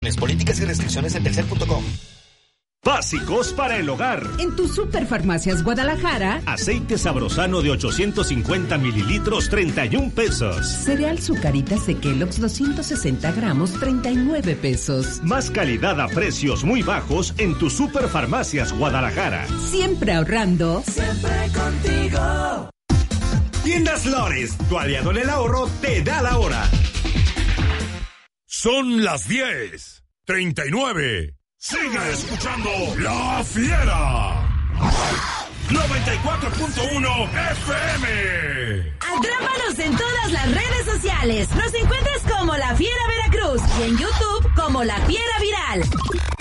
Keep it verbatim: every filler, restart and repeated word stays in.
Políticas y restricciones en telcel punto com. Básicos para el hogar. En tu Superfarmacias Guadalajara. Aceite Sabrosano de ochocientos cincuenta mililitros, treinta y un pesos. Cereal Zucaritas de Kellogg's doscientos sesenta gramos, treinta y nueve pesos. Más calidad a precios muy bajos en tu Superfarmacias Guadalajara. Siempre ahorrando. Siempre contigo. Tiendas Lores, tu aliado en el ahorro, te da la hora. Son las diez, treinta y nueve. Sigue escuchando La Fiera. noventa y cuatro punto uno F M. Atrápanos en todas las redes sociales. Nos encuentras como La Fiera Veracruz y en YouTube como La Fiera Viral.